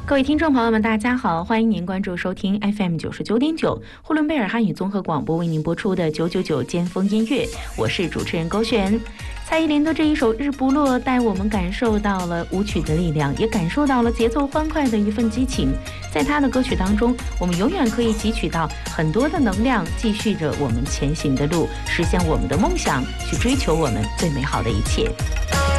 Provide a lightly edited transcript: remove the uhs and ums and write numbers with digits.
各位听众朋友们，大家好，欢迎您关注收听 FM 99.9呼伦贝尔汉语综合广播为您播出的999尖峰音乐，我是主持人勾璇。蔡依林的这一首《日不落》带我们感受到了舞曲的力量，也感受到了节奏欢快的一份激情。在她的歌曲当中，我们永远可以汲取到很多的能量，继续着我们前行的路，实现我们的梦想，去追求我们最美好的一切。